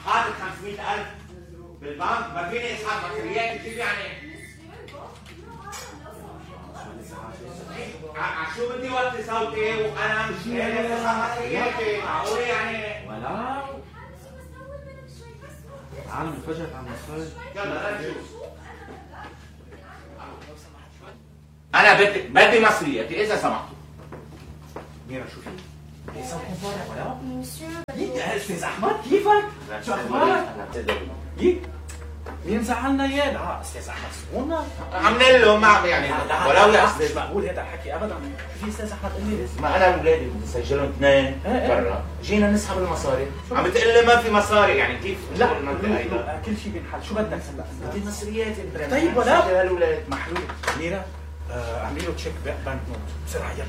حاطط 500,000 بالبنك ما فيني اسحب مصريات كيف يعني؟ شو بدي وطي صوتي وانا مش قادر اسحب مصرياتي معقول يعني؟ ولا عالم انفجرت عم نتفرج. يلا نشوف. انا بدي مصرياتي اذا سمحتوا. ميرا شو في؟ ليس ولا؟ يا استاذ احمد كيفك؟ شو اخبارك؟ يك مين زعلنا اياه؟ استاذ احمد سكونا عاملين له ما يعني ولو يا استاذ مش مقبول هذا الحكي ابدا. في استاذ احمد قال لي ما انا واولادي بدي اسجلهم اثنين برا، جينا نسحب المصاري، عم بتقول لي ما في مصاري يعني كيف؟ لا كل شيء بينحل. شو بدك هلا؟ بدي مصريات انت. طيب ولا سجل هالولاد محلول. ميرا اعملي له تشيك بانك نوت بسرعه يلا.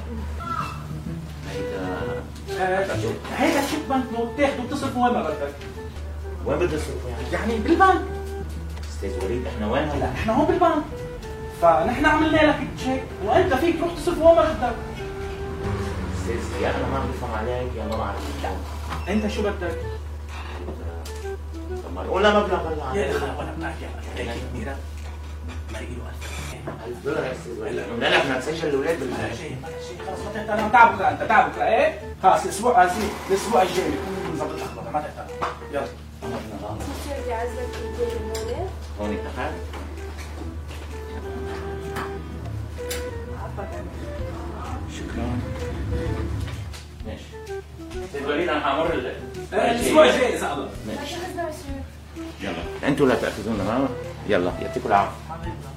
هيدا تشيك بانك نوت تاخده وتصرفه وين ما بدك. وين بدي اصرفه يعني؟ يعني بالبنك. استاذ وليد احنا وين هلا؟ نحن هون بالبنك، فنحن عملنا لك تشيك وانت فيك تروح تصرفه وين ما بدك. استاذ يا انا ما عم بفهم عليك يا ما بعرف. انت شو بدك؟ طب ما قولنا مبلغ هلا. يا اخي ولا بنحكي عليك ميرا ما له $1000 يا استاذ وليد. قلنا لك بدنا نسجل الاولاد ولا شيء خلص ما تحتاج. انا تعبك انت تعبك ايه؟ خلص الاسبوع الجاي بكون مظبط الاخبار ما تحتاج. يلا بدي اعزك هون. هون اتفقنا؟ شكرا. ماشي. استاذ وليد انا حامر الاسبوع الجاي اذا الله. ماشي. يلا انتوا لا تاخذونا معنا. يلا يعطيكم العافيه.